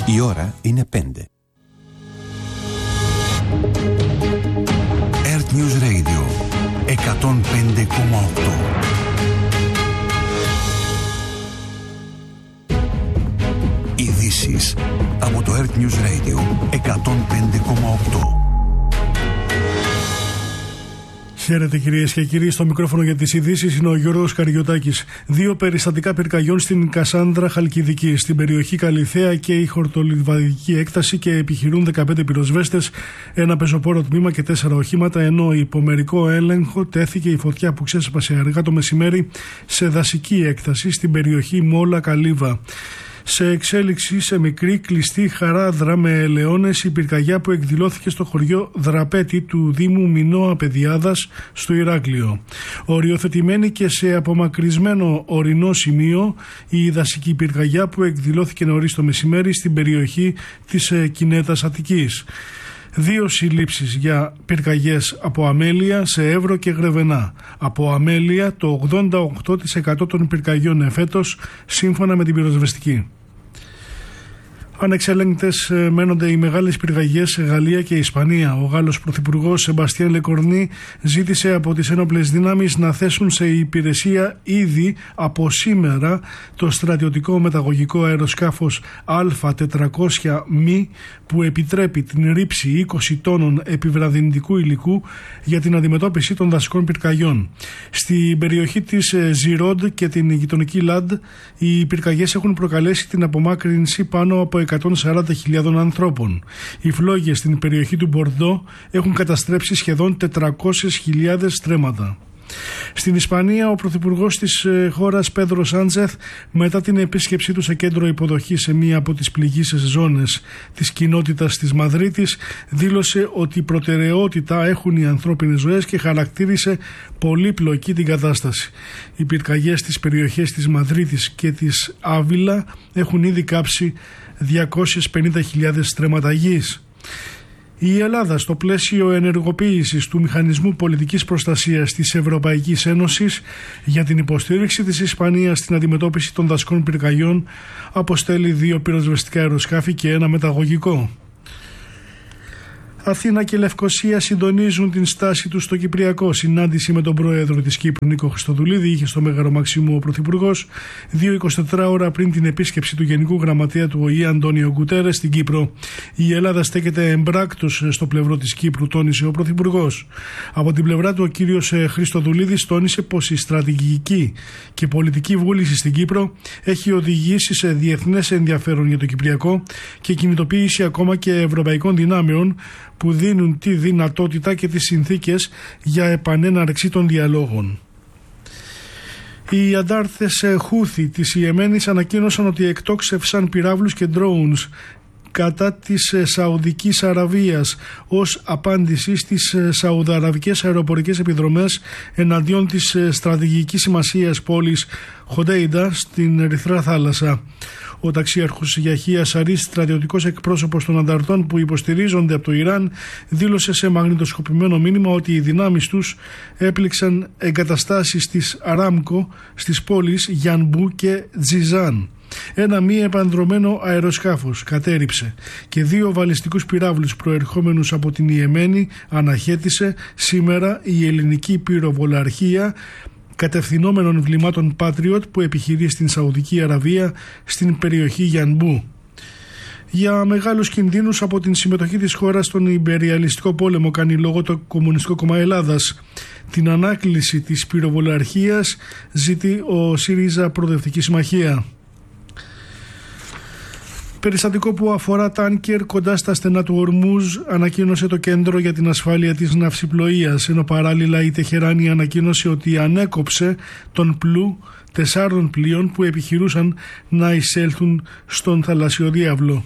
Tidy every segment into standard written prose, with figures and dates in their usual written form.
Η ώρα είναι 5. Earth News Radio 105,8. Ειδήσεις από το Earth News Radio 105,8. Χαίρετε κυρίες και κύριοι, στο μικρόφωνο για τις ειδήσεις είναι ο Γιώργος Καριωτάκης. 2 περιστατικά πυρκαγιών στην Κασάνδρα Χαλκιδική, στην περιοχή Καλιθέα και η χορτολιβαδική έκταση και επιχειρούν 15 πυροσβέστες, ένα πεζοπόρο τμήμα και 4 οχήματα, ενώ υπό μερικό έλεγχο τέθηκε η φωτιά που ξέσπασε αργά το μεσημέρι σε δασική έκταση στην περιοχή Μόλα Καλύβα. Σε εξέλιξη σε μικρή κλειστή χαράδρα με ελαιώνες η πυρκαγιά που εκδηλώθηκε στο χωριό Δραπέτη του Δήμου Μινώα Παιδιάδας στο Ηράκλειο. Οριοθετημένη και σε απομακρυσμένο ορεινό σημείο η δασική πυρκαγιά που εκδηλώθηκε νωρίς το μεσημέρι στην περιοχή της Κινέτας Αττικής. 2 συλλήψεις για πυρκαγιές από αμέλεια σε Εύρο και Γρεβενά. Από αμέλεια το 88% των πυρκαγιών εφέτος, σύμφωνα με την πυροσβεστική. Ανεξέλεγκτες μένονται οι μεγάλες πυρκαγιές σε Γαλλία και Ισπανία. Ο Γάλλος Πρωθυπουργός Σεμπαστιάν Λεκορνή ζήτησε από τις ένοπλες δυνάμεις να θέσουν σε υπηρεσία ήδη από σήμερα το στρατιωτικό μεταγωγικό αεροσκάφος Α400 μη που επιτρέπει την ρήψη 20 τόνων επιβραδυνητικού υλικού για την αντιμετώπιση των δασικών πυρκαγιών. Στην περιοχή της Ζιρόντ και την γειτονική Λαντ οι πυρκαγιές έχουν προκαλέσει την απομάκρυνση πάνω από 140.000 ανθρώπων. Οι φλόγες στην περιοχή του Μπορντό έχουν καταστρέψει σχεδόν 400.000 στρέμματα. Στην Ισπανία, ο πρωθυπουργός της χώρας Πέδρο Σάντσεθ, μετά την επίσκεψή του σε κέντρο υποδοχής σε μία από τις πληγείσες ζώνες της κοινότητας της Μαδρίτης, δήλωσε ότι προτεραιότητα έχουν οι ανθρώπινες ζωές και χαρακτήρισε πολύπλοκη την κατάσταση. Οι πυρκαγιές στις περιοχές της Μαδρίτης και της Άβυλα έχουν ήδη κάψει 250.000 στρέμματα γης. Η Ελλάδα, στο πλαίσιο ενεργοποίησης του Μηχανισμού Πολιτικής Προστασίας της Ευρωπαϊκής Ένωσης για την υποστήριξη της Ισπανίας στην αντιμετώπιση των δασικών πυρκαγιών, αποστέλει 2 πυροσβεστικά αεροσκάφη και 1 μεταγωγικό. Αθήνα και Λευκοσία συντονίζουν την στάση τους στο Κυπριακό. Συνάντηση με τον πρόεδρο της Κύπρου Νίκο Χριστοδουλίδη είχε στο Μέγαρο Μαξίμου ο πρωθυπουργός 2-24 ώρα πριν την επίσκεψη του Γενικού Γραμματέα του ΟΗΕ Αντώνιο Γκουτέρες στην Κύπρο. Η Ελλάδα στέκεται εμπράκτος στο πλευρό της Κύπρου, τόνισε ο πρωθυπουργός. Από την πλευρά του, ο κύριος Χριστοδουλίδης τόνισε πως η στρατηγική και πολιτική βούληση στην Κύπρο έχει οδηγήσει σε διεθνές ενδιαφέρον για το Κυπριακό και κινητοποίηση ακόμα και ευρωπαϊκών δυνάμεων που δίνουν τη δυνατότητα και τις συνθήκες για επανέναρξη των διαλόγων. Οι αντάρτες Χούθι της Ιεμένης ανακοίνωσαν ότι εκτόξευσαν πυράβλους και drones κατά της Σαουδικής Αραβίας ως απάντηση στις σαουδαραβικές αεροπορικές επιδρομές εναντίον της στρατηγικής σημασίας πόλης Χοντέιντα στην Ερυθρά Θάλασσα. Ο ταξίαρχος Γιαχία Σαρίς, στρατιωτικός εκπρόσωπος των ανταρτών που υποστηρίζονται από το Ιράν, δήλωσε σε μαγνητοσκοπημένο μήνυμα ότι οι δυνάμεις τους έπληξαν εγκαταστάσεις της Αράμκο στις πόλεις Γιανμπού και Τζιζάν. Ένα μη επανδρωμένο αεροσκάφος κατέρριψε και 2 βαλιστικούς πυράβλους προερχόμενους από την Ιεμένη αναχέτησε σήμερα η ελληνική πυροβολαρχία κατευθυνόμενων βλημάτων Patriot που επιχειρεί στην Σαουδική Αραβία στην περιοχή Γιανμπού. Για μεγάλους κινδύνους από την συμμετοχή της χώρας στον υπεριαλιστικό πόλεμο κάνει λόγο το Κομμουνιστικό Κόμμα Ελλάδας. Την ανάκληση της πυροβολαρχίας ζητεί ο ΣΥΡΙΖΑ Προοδευτική Συμμαχία. Περιστατικό που αφορά τάνκερ κοντά στα στενά του Ορμούζ ανακοίνωσε το Κέντρο για την Ασφάλεια της Ναυσιπλοείας, ενώ παράλληλα η Τεχεράνη ανακοίνωσε ότι ανέκοψε τον πλού 4 πλοίων που επιχειρούσαν να εισέλθουν στον θαλασσιοδιάβλο.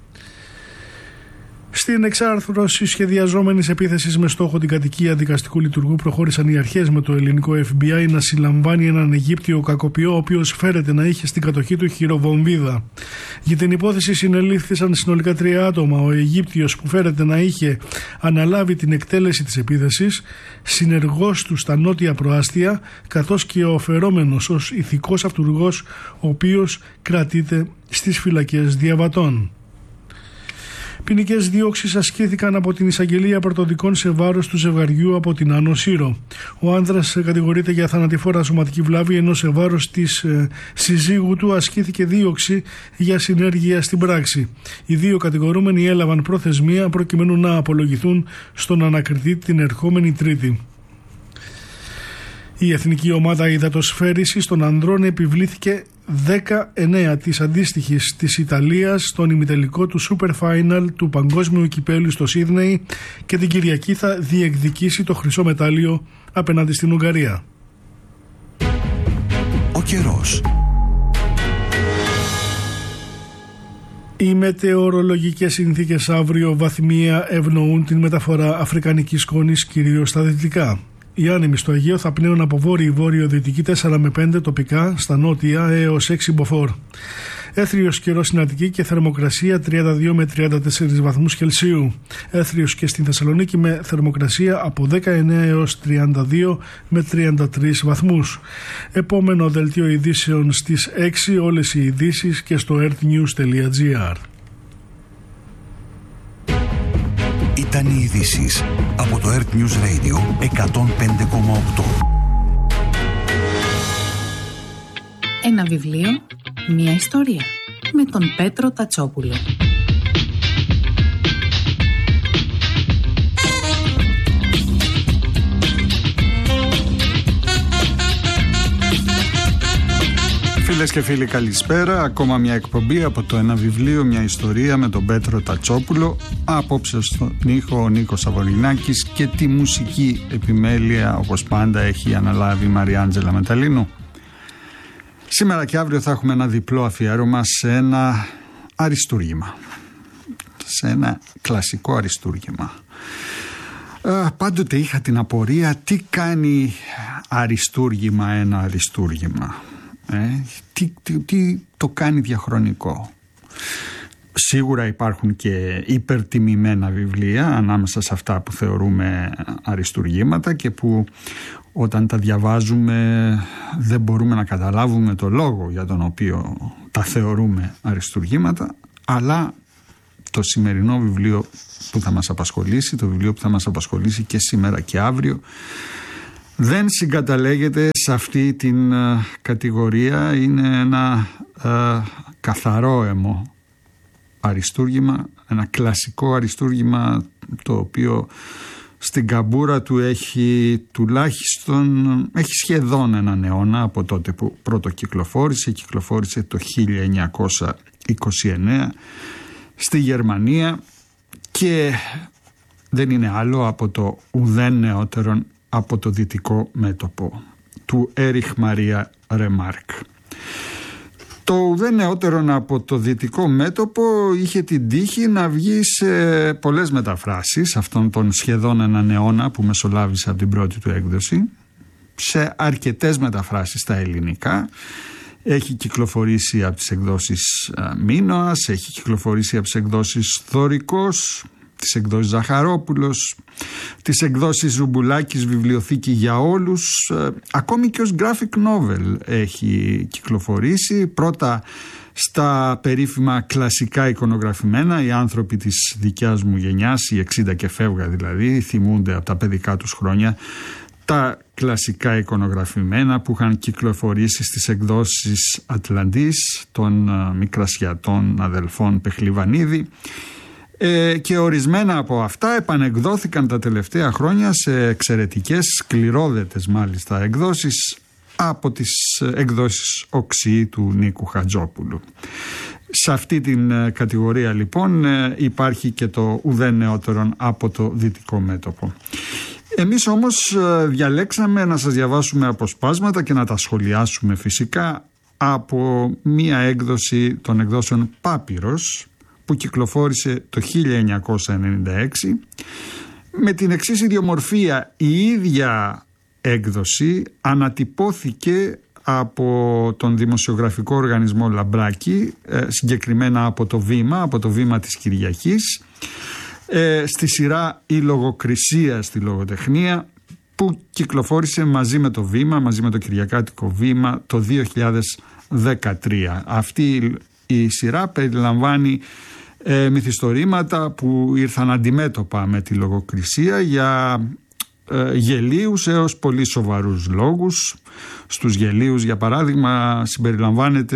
Στην εξάρθρωση σχεδιαζόμενης επίθεσης με στόχο την κατοικία δικαστικού λειτουργού προχώρησαν οι αρχές με το ελληνικό FBI να συλλαμβάνει έναν Αιγύπτιο κακοποιό, ο οποίος φέρεται να είχε στην κατοχή του χειροβομβίδα. Για την υπόθεση συνελήφθησαν συνολικά 3 άτομα. Ο Αιγύπτιος που φέρεται να είχε αναλάβει την εκτέλεση της επίθεσης, συνεργός του στα νότια προάστια, καθώς και ο φερόμενος ως ηθικός αυτουργός, ο οποίος κρατείται στις φυλακές διαβατών. Ποινικές διώξεις ασκήθηκαν από την εισαγγελία πρωτοδικών σε βάρος του ζευγαριού από την Άνω Σύρο. Ο άνδρας κατηγορείται για θανατηφόρα σωματική βλάβη, ενώ σε βάρος της συζύγου του ασκήθηκε δίωξη για συνέργεια στην πράξη. Οι δύο κατηγορούμενοι έλαβαν προθεσμία προκειμένου να απολογηθούν στον ανακριτή την ερχόμενη Τρίτη. Η εθνική ομάδα υδατοσφαίρισης των ανδρών επιβλήθηκε 19 της αντίστοιχης της Ιταλίας στον ημιτελικό του Super Final του Παγκόσμιου Κυπέλλου στο Σίδνεϊ και την Κυριακή θα διεκδικήσει το χρυσό μετάλλιο απέναντι στην Ουγγαρία. Ο καιρός. Οι μετεωρολογικές συνθήκες αύριο βαθμία ευνοούν την μεταφορά αφρικανικής σκόνης κυρίως στα δυτικά. Οι άνεμοι στο Αιγαίο θα πνέουν από βόρειο-βόρειο-δυτική 4 με 5 τοπικά, στα νότια έως 6 μποφόρ. Έθριος καιρός στην Αττική και θερμοκρασία 32 με 34 βαθμούς Κελσίου. Έθριος και στην Θεσσαλονίκη με θερμοκρασία από 19 έως 32 με 33 βαθμούς. Επόμενο δελτίο ειδήσεων στις 6, όλες οι ειδήσεις και στο earthnews.gr. Ήταν οι ειδήσεις από το Earth News Radio 105,8. Ένα βιβλίο, μια ιστορία. Με τον Πέτρο Τατσόπουλο. Φίλες και φίλοι, καλησπέρα. Ακόμα μια εκπομπή από το Ένα βιβλίο, μια ιστορία με τον Πέτρο Τατσόπουλο. Απόψε στον ήχο ο Νίκος Σαββορινάκης και τη μουσική επιμέλεια, όπως πάντα, έχει αναλάβει η Μαριάντζελα Μεταλίνου. Σήμερα και αύριο θα έχουμε ένα διπλό αφιέρωμα σε ένα αριστούργημα. Σε ένα κλασικό αριστούργημα. Πάντοτε είχα την απορία τι κάνει αριστούργημα ένα αριστούργημα. Τι το κάνει διαχρονικό. Σίγουρα υπάρχουν και υπερτιμημένα βιβλία ανάμεσα σε αυτά που θεωρούμε αριστούργήματα και που όταν τα διαβάζουμε δεν μπορούμε να καταλάβουμε το λόγο για τον οποίο τα θεωρούμε αριστούργήματα, αλλά το σημερινό βιβλίο που θα μας απασχολήσει, το βιβλίο που θα μας απασχολήσει και σήμερα και αύριο, δεν συγκαταλέγεται σε αυτή την κατηγορία. Είναι ένα καθαρό αιμο αριστούργημα, ένα κλασικό αριστούργημα, το οποίο στην καμπούρα του έχει σχεδόν έναν αιώνα από τότε που πρώτο κυκλοφόρησε το 1929 στη Γερμανία και δεν είναι άλλο από το ουδέν νεότερον από το δυτικό μέτωπο του Έριχ Μαρία Ρεμάρκ. Το ουδέν νεότερον από το δυτικό μέτωπο είχε την τύχη να βγει σε πολλές μεταφράσεις αυτόν τον σχεδόν έναν αιώνα που μεσολάβησε από την πρώτη του έκδοση, σε αρκετές μεταφράσεις στα ελληνικά. Έχει κυκλοφορήσει από τις εκδόσεις Μίνωας, έχει κυκλοφορήσει από τις εκδόσεις Θωρικός, τις εκδόσεις Ζαχαρόπουλος, τις εκδόσεις Ζουμπουλάκης Βιβλιοθήκη για όλους, ακόμη και ως graphic novel έχει κυκλοφορήσει, πρώτα στα περίφημα κλασικά εικονογραφημένα. Οι άνθρωποι της δικιάς μου γενιάς, οι 60 και φεύγα δηλαδή, θυμούνται από τα παιδικά τους χρόνια τα κλασικά εικονογραφημένα που είχαν κυκλοφορήσει στις εκδόσεις Ατλαντής των μικρασιατών αδελφών Πεχλιβανίδη. Και ορισμένα από αυτά επανεκδόθηκαν τα τελευταία χρόνια σε εξαιρετικές, σκληρόδετες μάλιστα εκδόσεις από τις εκδόσεις Οξύ του Νίκου Χατζόπουλου. Σε αυτή την κατηγορία λοιπόν υπάρχει και το ουδέν νεότερον από το δυτικό μέτωπο. Εμείς όμως διαλέξαμε να σας διαβάσουμε αποσπάσματα και να τα σχολιάσουμε φυσικά από μία έκδοση των εκδόσεων Πάπυρος που κυκλοφόρησε το 1996 με την εξής ιδιομορφία. Η ίδια έκδοση ανατυπώθηκε από τον δημοσιογραφικό οργανισμό Λαμπράκη, συγκεκριμένα από το Βήμα της Κυριακής, στη σειρά «Η λογοκρισία στη λογοτεχνία» που κυκλοφόρησε μαζί με το Βήμα, μαζί με το Κυριακάτικο Βήμα το 2013. Αυτή η σειρά περιλαμβάνει μυθιστορήματα που ήρθαν αντιμέτωπα με τη λογοκρισία για γελίους έως πολύ σοβαρούς λόγους. Στους γελίους, για παράδειγμα, συμπεριλαμβάνεται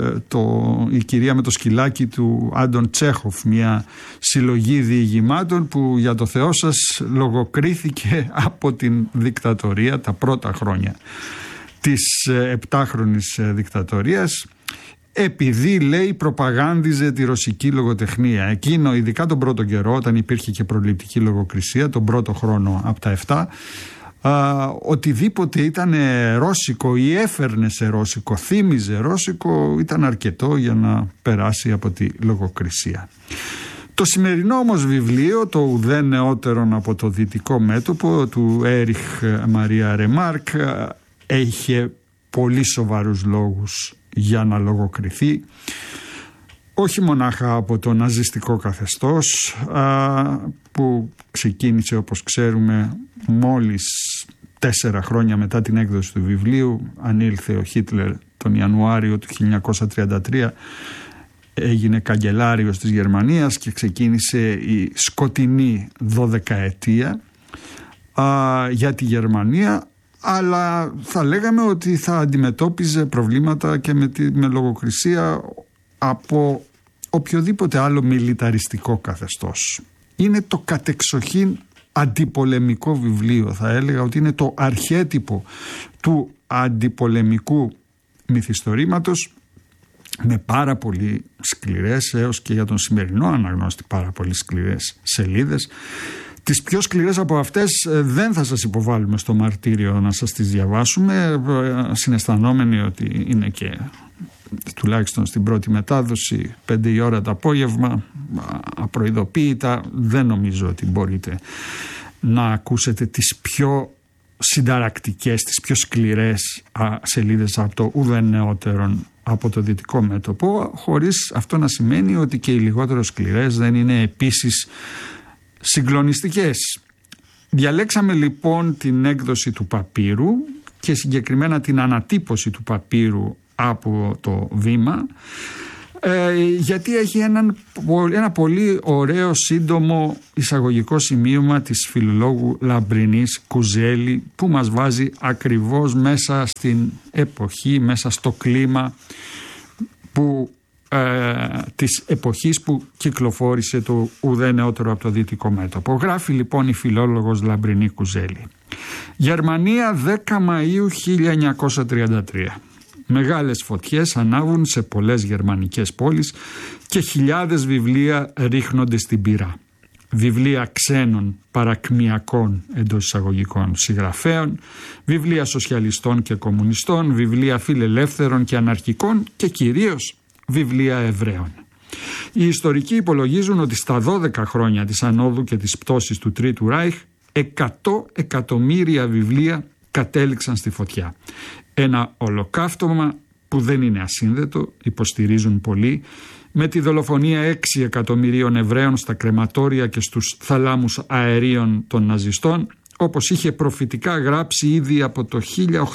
η κυρία με το σκυλάκι του Άντων Τσέχοφ, μια συλλογή διηγημάτων που, για το Θεό σας, λογοκρίθηκε από την δικτατορία τα πρώτα χρόνια της 7χρονης δικτατορίας, επειδή, λέει, προπαγάνδιζε τη ρωσική λογοτεχνία. Εκείνο, ειδικά τον πρώτο καιρό, όταν υπήρχε και προληπτική λογοκρισία, τον πρώτο χρόνο από τα 7, οτιδήποτε ήταν ρώσικο ή έφερνε σε ρώσικο, θύμιζε ρώσικο, ήταν αρκετό για να περάσει από τη λογοκρισία. Το σημερινό όμως βιβλίο, το ουδέν νεότερον από το δυτικό μέτωπο, του Έριχ Μαρία Ρεμάρκ, είχε πολύ σοβαρούς λόγους για να λογοκριθεί, όχι μονάχα από το ναζιστικό καθεστώς που ξεκίνησε, όπως ξέρουμε, μόλις 4 χρόνια μετά την έκδοση του βιβλίου. Ανήλθε ο Χίτλερ τον Ιανουάριο του 1933, έγινε καγκελάριος της Γερμανίας και ξεκίνησε η σκοτεινή 12ετία για τη Γερμανία, αλλά θα λέγαμε ότι θα αντιμετώπιζε προβλήματα και με λογοκρισία από οποιοδήποτε άλλο μιλιταριστικό καθεστώς. Είναι το κατεξοχήν αντιπολεμικό βιβλίο. Θα έλεγα ότι είναι το αρχέτυπο του αντιπολεμικού μυθιστορήματος, με πάρα πολύ σκληρές, έως και για τον σημερινό αναγνώστη πάρα πολύ σκληρές σελίδες. Τις πιο σκληρές από αυτές δεν θα σας υποβάλουμε στο μαρτύριο να σας τις διαβάσουμε, συναισθανόμενοι ότι είναι και, τουλάχιστον στην πρώτη μετάδοση, 5 η ώρα το απόγευμα, απροειδοποίητα. Δεν νομίζω ότι μπορείτε να ακούσετε τις πιο συνταρακτικές, τις πιο σκληρές σελίδες από το ουδέν νεότερον από το δυτικό μέτωπο, χωρίς αυτό να σημαίνει ότι και οι λιγότερο σκληρές δεν είναι επίσης συγκλονιστικές. Διαλέξαμε λοιπόν την έκδοση του παπύρου και συγκεκριμένα την ανατύπωση του παπύρου από το Βήμα, γιατί έχει ένα πολύ ωραίο σύντομο εισαγωγικό σημείωμα της φιλολόγου Λαμπρινής Κουζέλη, που μας βάζει ακριβώς μέσα στην εποχή, μέσα στο κλίμα της εποχής που κυκλοφόρησε το ουδέν νεότερο από το δυτικό μέτωπο. Γράφει λοιπόν η φιλόλογος Λαμπρινή Κουζέλη. Γερμανία, 10 Μαΐου 1933. Μεγάλες φωτιές ανάβουν σε πολλές γερμανικές πόλεις και χιλιάδες βιβλία ρίχνονται στην πυρά. Βιβλία ξένων παρακμιακών εντός εισαγωγικών συγγραφέων, βιβλία σοσιαλιστών και κομμουνιστών, βιβλία φιλελεύθερων και αναρχικών και κυρίως βιβλία Εβραίων. Οι ιστορικοί υπολογίζουν ότι στα 12 χρόνια της ανόδου και της πτώσης του Τρίτου Ράιχ 100 εκατομμύρια βιβλία κατέληξαν στη φωτιά. Ένα ολοκαύτωμα που δεν είναι ασύνδετο, υποστηρίζουν πολλοί, με τη δολοφονία 6 εκατομμυρίων Εβραίων στα κρεματόρια και στους θαλάμους αερίων των ναζιστών, όπως είχε προφητικά γράψει ήδη από το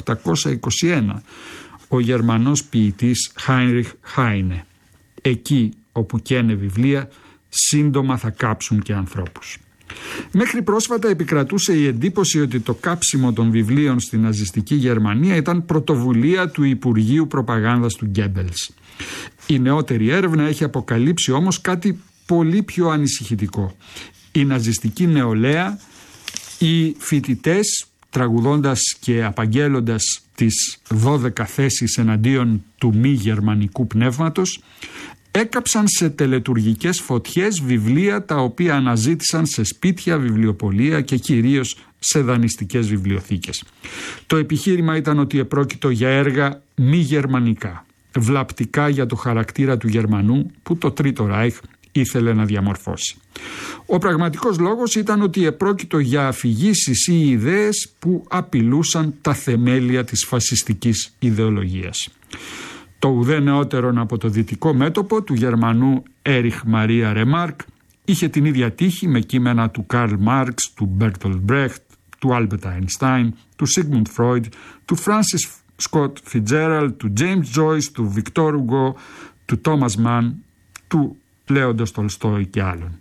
1821 ο Γερμανός ποιητής Χάινριχ Χάινε. Εκεί όπου καίνε βιβλία, σύντομα θα κάψουν και ανθρώπους. Μέχρι πρόσφατα επικρατούσε η εντύπωση ότι το κάψιμο των βιβλίων στην ναζιστική Γερμανία ήταν πρωτοβουλία του Υπουργείου Προπαγάνδας του Γκέμπελς. Η νεότερη έρευνα έχει αποκαλύψει όμως κάτι πολύ πιο ανησυχητικό. Η ναζιστική νεολαία, οι φοιτητές, τραγουδώντας και απαγγέλλοντας τις 12 θέσεις εναντίον του μη γερμανικού πνεύματος, έκαψαν σε τελετουργικές φωτιές βιβλία τα οποία αναζήτησαν σε σπίτια, βιβλιοπωλεία και κυρίως σε δανειστικές βιβλιοθήκες. Το επιχείρημα ήταν ότι επρόκειτο για έργα μη γερμανικά, βλαπτικά για το χαρακτήρα του Γερμανού που το Τρίτο Ράιχ ήθελε να διαμορφώσει. Ο πραγματικός λόγος ήταν ότι επρόκειτο για αφηγήσεις ή ιδέες που απειλούσαν τα θεμέλια της φασιστικής ιδεολογίας. Το ουδέν νεότερον από το δυτικό μέτωπο του Γερμανού Έριχ Μαρία Ρεμάρκ είχε την ίδια τύχη με κείμενα του Καρλ Μάρξ, του Μπέρτολτ Μπρέχτ, του Άλμπερτ Αϊνστάιν, του Σίγμουντ Φρόιντ, του Φράνσις Σκοτ Φιτζέραλντ, του Τζέιμς Τζόις, του Βικτόρ Ουγκό, του Τόμας Μαν, του λέοντος Τολστόη και άλλων.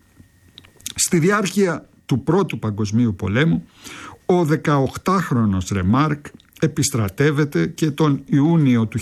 Στη διάρκεια του Πρώτου Παγκοσμίου Πολέμου, ο 18χρονος Ρεμάρκ επιστρατεύεται και τον Ιούνιο του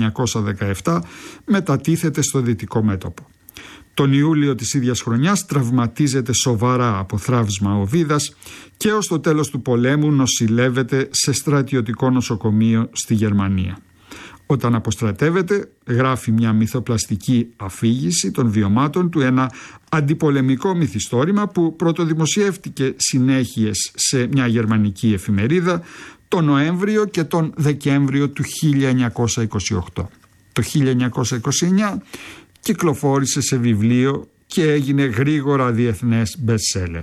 1917 μετατίθεται στο δυτικό μέτωπο. Τον Ιούλιο της ίδιας χρονιάς τραυματίζεται σοβαρά από θραύσμα οβίδας και ως το τέλος του πολέμου νοσηλεύεται σε στρατιωτικό νοσοκομείο στη Γερμανία. Όταν αποστρατεύεται, γράφει μια μυθοπλαστική αφήγηση των βιωμάτων του, ένα αντιπολεμικό μυθιστόρημα που πρωτοδημοσιεύτηκε συνέχειες σε μια γερμανική εφημερίδα τον Νοέμβριο και τον Δεκέμβριο του 1928. Το 1929 κυκλοφόρησε σε βιβλίο και έγινε γρήγορα διεθνές bestseller.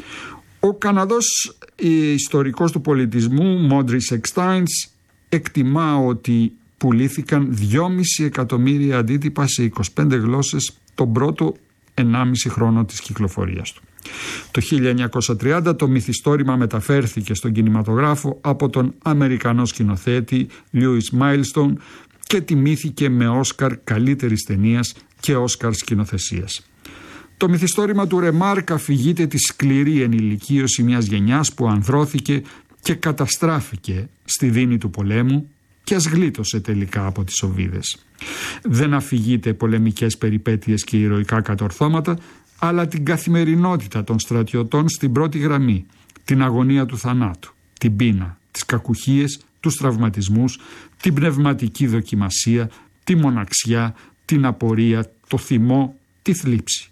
Ο Καναδός ιστορικός του πολιτισμού Μόντρις Εκστάινς εκτιμά ότι πουλήθηκαν 2,5 εκατομμύρια αντίτυπα σε 25 γλώσσες τον πρώτο 1,5 χρόνο της κυκλοφορίας του. Το 1930 το μυθιστόρημα μεταφέρθηκε στον κινηματογράφο από τον Αμερικανό σκηνοθέτη Lewis Milestone και τιμήθηκε με Όσκαρ καλύτερης ταινίας και Όσκαρ σκηνοθεσίας. Το μυθιστόρημα του Ρεμάρκ αφηγείται τη σκληρή ενηλικίωση μιας γενιάς που ανδρώθηκε και καταστράφηκε στη δίνη του πολέμου και ας γλίτωσε τελικά από τις οβίδες. Δεν αφηγείται πολεμικές περιπέτειες και ηρωικά κατορθώματα, αλλά την καθημερινότητα των στρατιωτών στην πρώτη γραμμή, την αγωνία του θανάτου, την πείνα, τις κακουχίες, τους τραυματισμούς, την πνευματική δοκιμασία, τη μοναξιά, την απορία, το θυμό, τη θλίψη.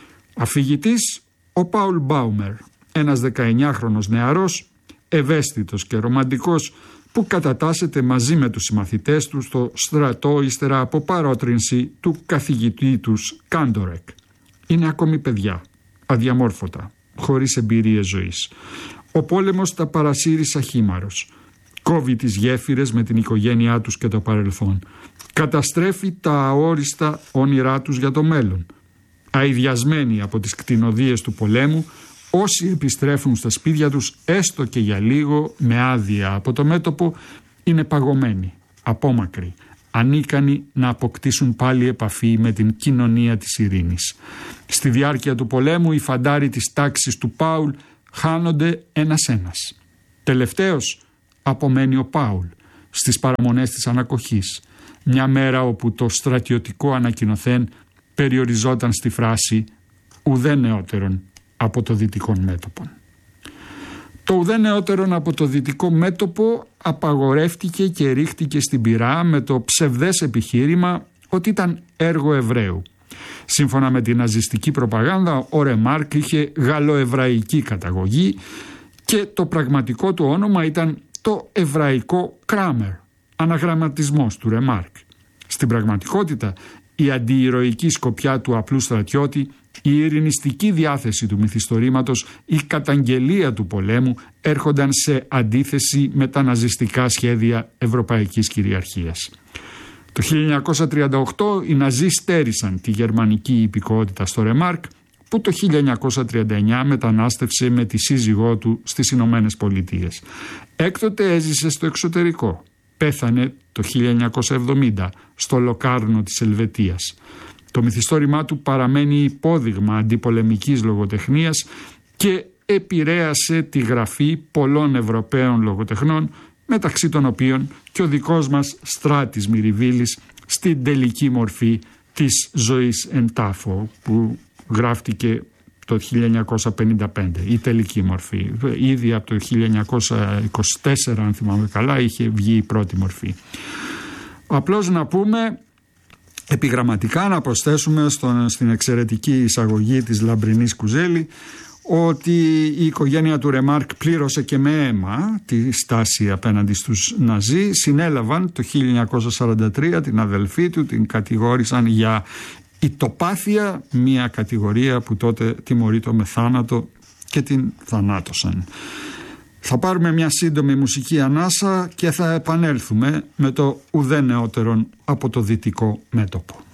Αφηγητής ο Πάουλ Μπάουμερ, ένας 19χρονος νεαρός, ευαίσθητος και ρομαντικός, που κατατάσσεται μαζί με τους συμμαθητές του στο στρατό ύστερα από παρότρινση του καθηγητή τους Κάντορεκ. Είναι ακόμη παιδιά, αδιαμόρφωτα, χωρίς εμπειρίες ζωής. Ο πόλεμος τα παρασύρει αχήμαρος. Κόβει τις γέφυρες με την οικογένειά τους και το παρελθόν. Καταστρέφει τα αόριστα όνειρά τους για το μέλλον. Αηδιασμένοι από τις κτηνοδίες του πολέμου, όσοι επιστρέφουν στα σπίτια τους έστω και για λίγο με άδεια από το μέτωπο, είναι παγωμένοι, απόμακροι, ανίκανοι να αποκτήσουν πάλι επαφή με την κοινωνία της ειρήνης. Στη διάρκεια του πολέμου οι φαντάροι της τάξης του Πάουλ χάνονται ένας-ένας. Τελευταίος απομένει ο Πάουλ στις παραμονές της ανακοχής, μια μέρα όπου το στρατιωτικό ανακοινωθέν περιοριζόταν στη φράση «ουδέ νεότερον από το δυτικό μέτωπο». Το ουδέ νεότερον από το δυτικό μέτωπο απαγορεύτηκε και ρίχτηκε στην πυρά με το ψευδές επιχείρημα ότι ήταν έργο Εβραίου. Σύμφωνα με την ναζιστική προπαγάνδα, ο Ρεμάρκ είχε γαλλοεβραϊκή καταγωγή και το πραγματικό του όνομα ήταν το εβραϊκό Κράμερ, αναγραμματισμός του Ρεμάρκ. Στην πραγματικότητα, η αντιηρωική σκοπιά του απλού στρατιώτη, η ειρηνιστική διάθεση του μυθιστορήματος, η καταγγελία του πολέμου έρχονταν σε αντίθεση με τα ναζιστικά σχέδια ευρωπαϊκής κυριαρχίας. Το 1938 οι Ναζί στέρισαν τη γερμανική υπηκότητα στο Ρεμάρκ, που το 1939 μετανάστευσε με τη σύζυγό του στις Ηνωμένες Πολιτείες. Έκτοτε έζησε στο εξωτερικό. Πέθανε το 1970 στο Λοκάρνο της Ελβετίας. Το μυθιστόρημά του παραμένει υπόδειγμα αντιπολεμικής λογοτεχνίας και επηρέασε τη γραφή πολλών Ευρωπαίων λογοτεχνών, μεταξύ των οποίων και ο δικός μας Στράτης Μυριβίλης στην τελική μορφή της Ζωής εν τάφο, που γράφτηκε το 1955, η τελική μορφή. Ήδη από το 1924, αν θυμάμαι καλά, είχε βγει η πρώτη μορφή. Απλώς να πούμε επιγραμματικά, να προσθέσουμε στην εξαιρετική εισαγωγή της Λαμπρινής Κουζέλη ότι η οικογένεια του Ρεμάρκ πλήρωσε και με αίμα τη στάση απέναντι στους Ναζί. Συνέλαβαν το 1943 την αδελφή του, την κατηγόρησαν για ητοπάθεια, μια κατηγορία που τότε τιμωρείτο με θάνατο, και την θανάτωσαν. Θα πάρουμε μια σύντομη μουσική ανάσα και θα επανέλθουμε με το ουδέ νεότερον από το δυτικό μέτωπο.